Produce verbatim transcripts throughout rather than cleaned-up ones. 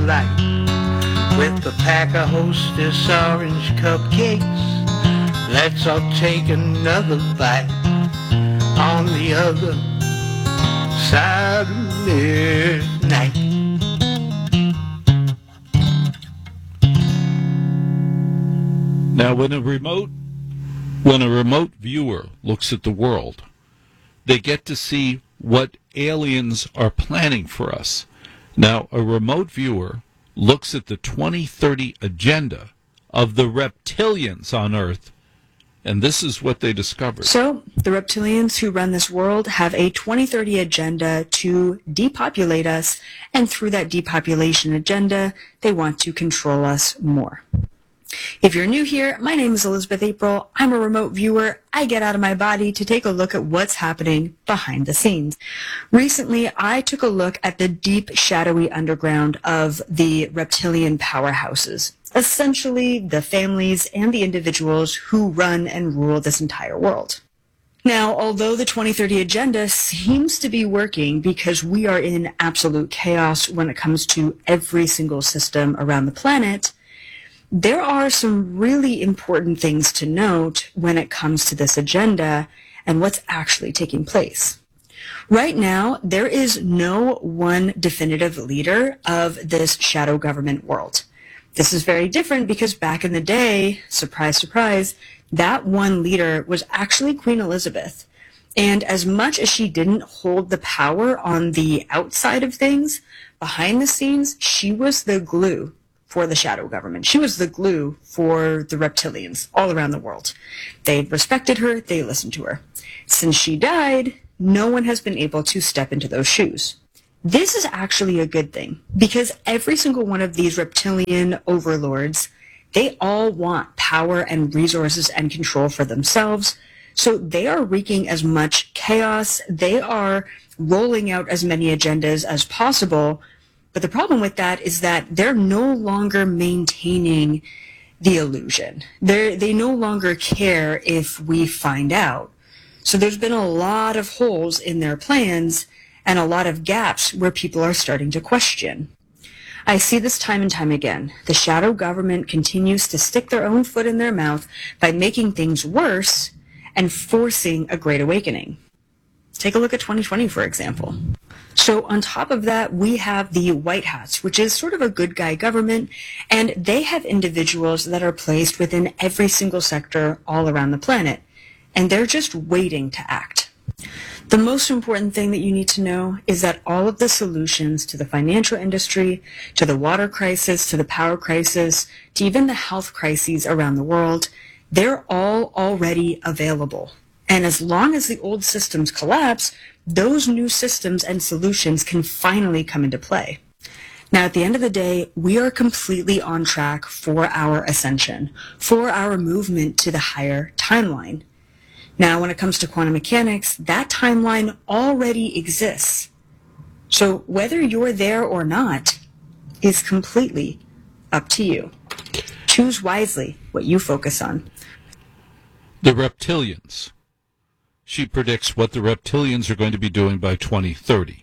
light with a pack of Hostess orange cupcakes. Let's all take another bite on the other side of midnight. Now, when a remote when a remote viewer looks at the world, they get to see what aliens are planning for us. Now, a remote viewer looks at the twenty thirty agenda of the reptilians on Earth, and this is what they discovered. So, the reptilians who run this world have a twenty thirty agenda to depopulate us, and through that depopulation agenda, they want to control us more. If you're new here, my name is Elizabeth April. I'm a remote viewer. I get out of my body to take a look at what's happening behind the scenes. Recently, I took a look at the deep, shadowy underground of the reptilian powerhouses, essentially the families and the individuals who run and rule this entire world. Now, although the twenty thirty agenda seems to be working because we are in absolute chaos when it comes to every single system around the planet, there are some really important things to note when it comes to this agenda and what's actually taking place. Right now, there is no one definitive leader of this shadow government world. This is very different because back in the day, surprise, surprise, that one leader was actually Queen Elizabeth. And as much as she didn't hold the power on the outside of things, behind the scenes, she was the glue for the shadow government. She was the glue for the reptilians all around the world. They respected her, they listened to her. Since she died, no one has been able to step into those shoes. This is actually a good thing, because every single one of these reptilian overlords, they all want power and resources and control for themselves, so they are wreaking as much chaos, they are rolling out as many agendas as possible. But the problem with that is that they're no longer maintaining the illusion. They're, they no longer care if we find out. So there's been a lot of holes in their plans and a lot of gaps where people are starting to question. I see this time and time again. The shadow government continues to stick their own foot in their mouth by making things worse and forcing a great awakening. Take a look at twenty twenty, for example. So on top of that, we have the White Hats, which is sort of a good guy government, and they have individuals that are placed within every single sector all around the planet, and they're just waiting to act. The most important thing that you need to know is that all of the solutions to the financial industry, to the water crisis, to the power crisis, to even the health crises around the world, they're all already available. And as long as the old systems collapse, those new systems and solutions can finally come into play. Now, at the end of the day, we are completely on track for our ascension, for our movement to the higher timeline. Now, when it comes to quantum mechanics, that timeline already exists. So whether you're there or not is completely up to you. Choose wisely what you focus on. The reptilians. She predicts what the reptilians are going to be doing by twenty thirty.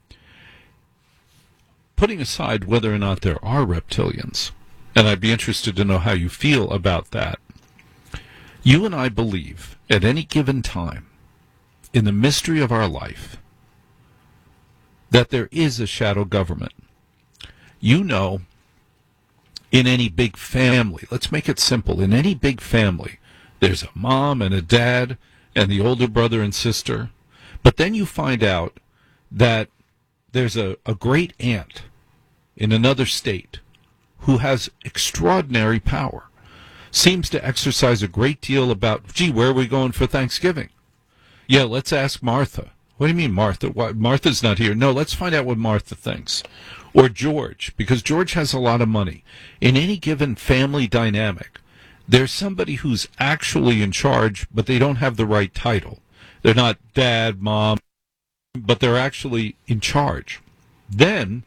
Putting aside whether or not there are reptilians, and I'd be interested to know how you feel about that, you and I believe at any given time in the mystery of our life that there is a shadow government. You know, in any big family, let's make it simple, in any big family, there's a mom and a dad and the older brother and sister, but then you find out that there's a, a great aunt in another state who has extraordinary power, seems to exercise a great deal about, gee, where are we going for Thanksgiving? Yeah, let's ask Martha. What do you mean, Martha? Why, Martha's not here. No, let's find out what Martha thinks. Or George, because George has a lot of money. In any given family dynamic, there's somebody who's actually in charge, but they don't have the right title. They're not dad, mom, but they're actually in charge. Then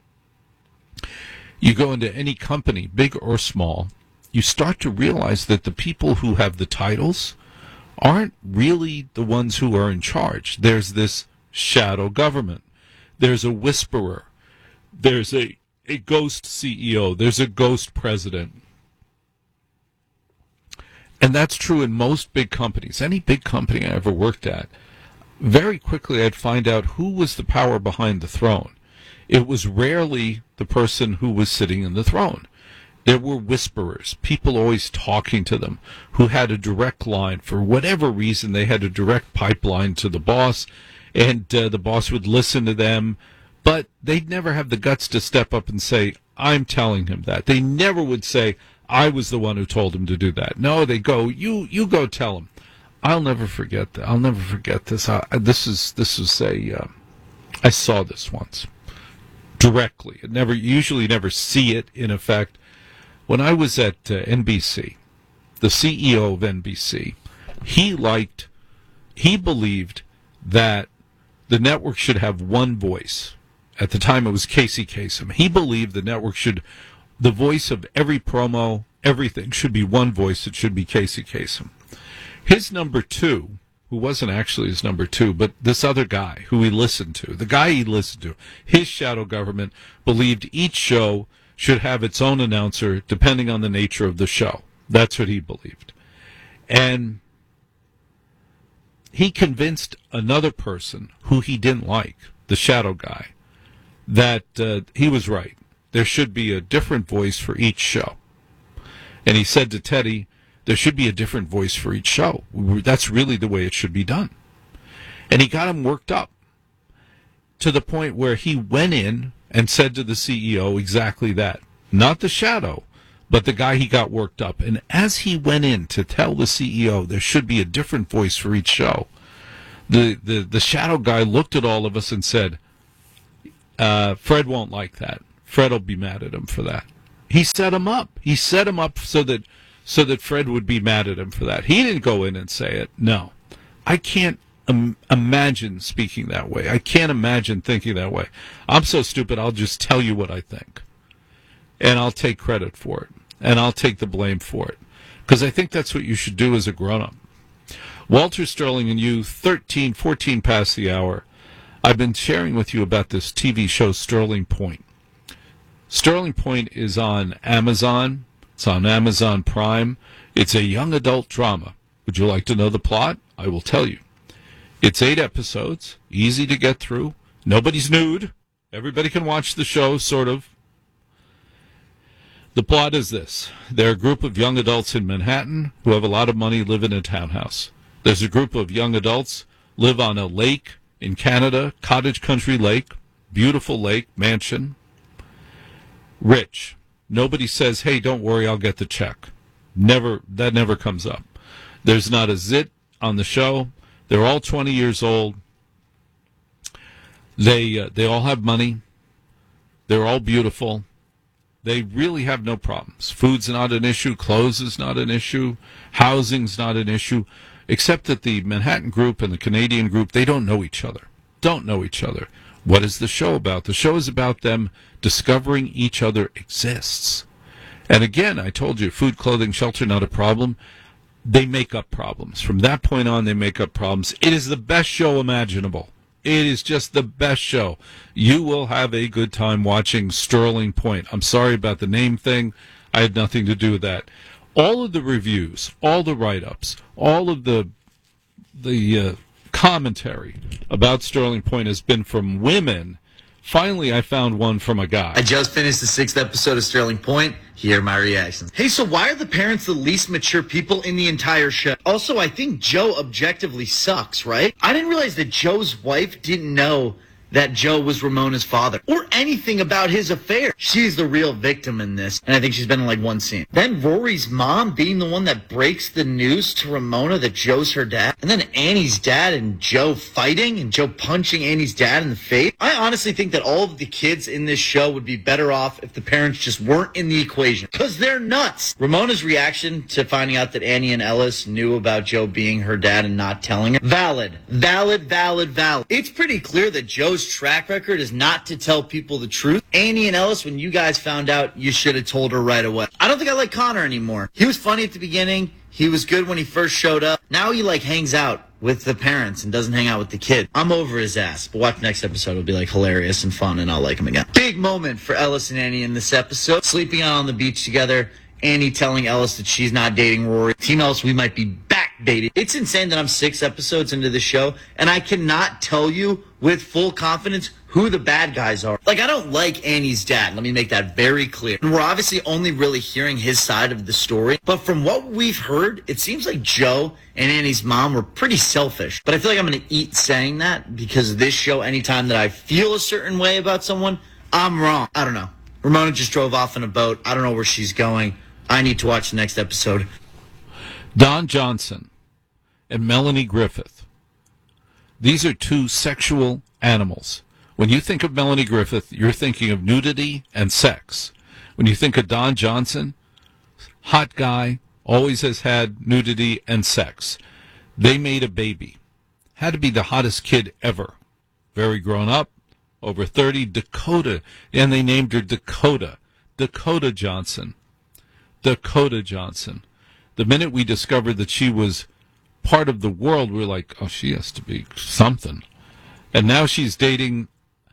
you go into any company, big or small, you start to realize that the people who have the titles aren't really the ones who are in charge. There's this shadow government. There's a whisperer. There's a a ghost C E O. There's a ghost president. And that's true in most big companies. Any big company I ever worked at, very quickly I'd find out who was the power behind the throne. It was rarely the person who was sitting in the throne. There were whisperers, people always talking to them, who had a direct line. For whatever reason, they had a direct pipeline to the boss, and uh, the boss would listen to them, but they'd never have the guts to step up and say, I'm telling him that. They never would say, I was the one who told him to do that. No, they go, you you go tell him. I'll never forget that. I'll never forget this. I, this is this is a. Uh, I saw this once directly. I never usually never see it in effect. When I was at uh, N B C, the C E O of N B C, he liked, he believed that the network should have one voice. At the time, it was Casey Kasem. He believed the network should, the voice of every promo, everything should be one voice. It should be Casey Kasem. His number two, who wasn't actually his number two, but this other guy who he listened to, the guy he listened to, his shadow government believed each show should have its own announcer depending on the nature of the show. That's what he believed. And he convinced another person who he didn't like, the shadow guy, that uh, he was right. There should be a different voice for each show. And he said to Teddy, there should be a different voice for each show. That's really the way it should be done. And he got him worked up to the point where he went in and said to the C E O exactly that. Not the shadow, but the guy he got worked up. And as he went in to tell the C E O there should be a different voice for each show, the, the, the shadow guy looked at all of us and said, uh, Fred won't like that. Fred will be mad at him for that. He set him up. He set him up so that so that Fred would be mad at him for that. He didn't go in and say it. No. I can't um, imagine speaking that way. I can't imagine thinking that way. I'm so stupid, I'll just tell you what I think. And I'll take credit for it. And I'll take the blame for it. Because I think that's what you should do as a grown-up. Walter Sterling and you, thirteen, fourteen past the hour. I've been sharing with you about this T V show, Sterling Point. Sterling Point is on Amazon. It's on Amazon Prime. It's a young adult drama. Would you like to know the plot? I will tell you. It's eight episodes, easy to get through. Nobody's nude. Everybody can watch the show, sort of. The plot is this. There are a group of young adults in Manhattan who have a lot of money, live in a townhouse. There's a group of young adults live on a lake in Canada, Cottage Country Lake, beautiful lake, mansion. Rich. Nobody says, hey, don't worry, I'll get the check. Never, that never comes up. There's not a zit on the show. They're all twenty years old. They uh, they all have money. They're all beautiful. They really have no problems. Food's not an issue. Clothes is not an issue. Housing's not an issue. Except that the Manhattan group and the Canadian group, they don't know each other. Don't know each other. What is the show about? The show is about them discovering each other exists. And again, I told you, food, clothing, shelter, not a problem. They make up problems. From that point on, they make up problems. It is the best show imaginable. It is just the best show. You will have a good time watching Sterling Point. I'm sorry about the name thing. I had nothing to do with that. All of the reviews, all the write-ups, all of the the uh, commentary about Sterling Point has been from women. Finally, I found one from a guy. I just finished the sixth episode of Sterling Point. Here are my reactions. Hey, so why are the parents the least mature people in the entire show? Also, I think Joe objectively sucks, right? I didn't realize that Joe's wife didn't know that Joe was Ramona's father, or anything about his affair. She's the real victim in this, and I think she's been in like one scene. Then Rory's mom being the one that breaks the news to Ramona that Joe's her dad, and then Annie's dad and Joe fighting, and Joe punching Annie's dad in the face. I honestly think that all of the kids in this show would be better off if the parents just weren't in the equation, because they're nuts. Ramona's reaction to finding out that Annie and Ellis knew about Joe being her dad and not telling her, valid, valid, valid, valid. It's pretty clear that Joe's track record is not to tell people the truth. Annie and Ellis, when you guys found out, you should have told her right away. I don't think I like Connor anymore. He was funny at the beginning. He was good when he first showed up. Now he, like, hangs out with the parents and doesn't hang out with the kid. I'm over his ass. But watch next episode. It'll be, like, hilarious and fun, and I'll like him again. Big moment for Ellis and Annie in this episode. Sleeping out on the beach together. Annie telling Ellis that she's not dating Rory. Team Ellis, we might be back dating. It's insane that I'm six episodes into the show, and I cannot tell you with full confidence who the bad guys are. Like, I don't like Annie's dad. Let me make that very clear. And we're obviously only really hearing his side of the story. But from what we've heard, it seems like Joe and Annie's mom were pretty selfish. But I feel like I'm going to eat saying that because this show, anytime that I feel a certain way about someone, I'm wrong. I don't know. Ramona just drove off in a boat. I don't know where she's going. I need to watch the next episode. Don Johnson and Melanie Griffith. These are two sexual animals. When you think of Melanie Griffith, you're thinking of nudity and sex. When you think of Don Johnson, hot guy, always has had nudity and sex. They made a baby. Had to be the hottest kid ever. Very grown up, over thirty, Dakota, and they named her Dakota. Dakota Johnson. Dakota Johnson. The minute we discovered that she was part of the world, we were like, oh, she has to be something. And now she's dating,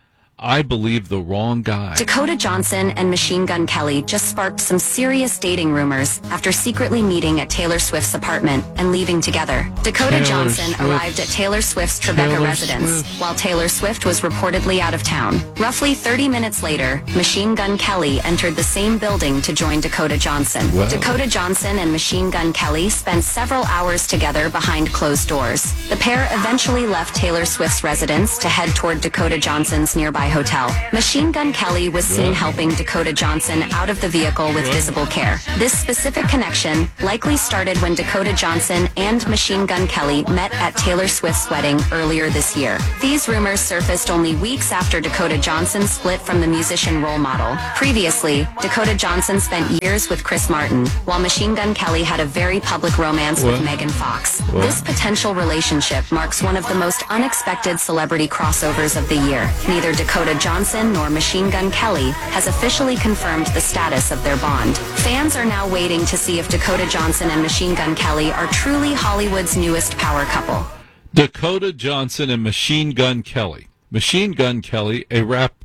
I believe, the wrong guy. Dakota Johnson and Machine Gun Kelly just sparked some serious dating rumors after secretly meeting at Taylor Swift's apartment and leaving together. Dakota Taylor Johnson Swift. arrived at Taylor Swift's Tribeca Taylor residence, Swift. while Taylor Swift was reportedly out of town. Roughly thirty minutes later, Machine Gun Kelly entered the same building to join Dakota Johnson. Wow. Dakota Johnson and Machine Gun Kelly spent several hours together behind closed doors. The pair eventually left Taylor Swift's residence to head toward Dakota Johnson's nearby hotel. Machine Gun Kelly was seen helping Dakota Johnson out of the vehicle with visible care. This specific connection likely started when Dakota Johnson and Machine Gun Kelly met at Taylor Swift's wedding earlier this year. These rumors surfaced only weeks after Dakota Johnson split from the musician role model. Previously, Dakota Johnson spent years with Chris Martin, while Machine Gun Kelly had a very public romance What? with Megan Fox. What? This potential relationship marks one of the most unexpected celebrity crossovers of the year. Neither Dakota Johnson nor Machine Gun Kelly has officially confirmed the status of their bond. Fans are now waiting to see if Dakota Johnson and Machine Gun Kelly are truly Hollywood's newest power couple. Dakota Johnson and Machine Gun Kelly. Machine Gun Kelly, a rap